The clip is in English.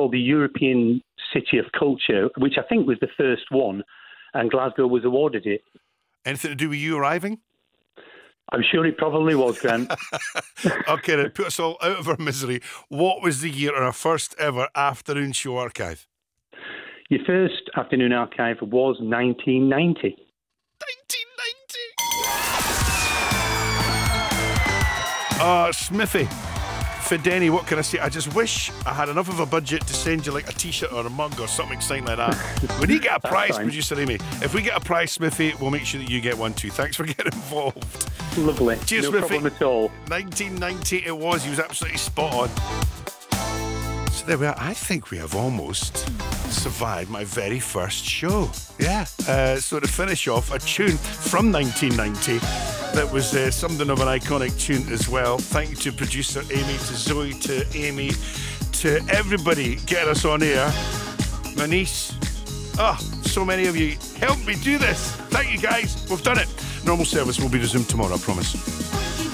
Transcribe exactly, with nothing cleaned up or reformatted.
called the European City of Culture, which I think was the first one, and Glasgow was awarded it. Anything to do with you arriving? I'm sure it probably was, Grant. Okay, then put us all out of our misery. What was the year on our first ever afternoon show archive? Your first afternoon archive was nineteen ninety. nineteen ninety. Uh, Smithy, Fideni, what can I say? I just wish I had enough of a budget to send you like a t-shirt or a mug or something exciting like that. When you get a prize, producer Amy, if we get a prize, Smithy, we'll make sure that you get one too. Thanks for getting involved. Lovely. Cheers, no Smithy. problem at all. nineteen ninety it was. He was absolutely spot on. So there we are. I think we have almost survived my very first show. Yeah. Uh, so to finish off, a tune from nineteen ninety that was uh, something of an iconic tune as well. Thank you to producer Amy, to Zoe, to Amy, to everybody getting us on air. My niece. Oh, so many of you helped me do this. Thank you, guys. We've done it. Normal service will be resumed tomorrow, I promise.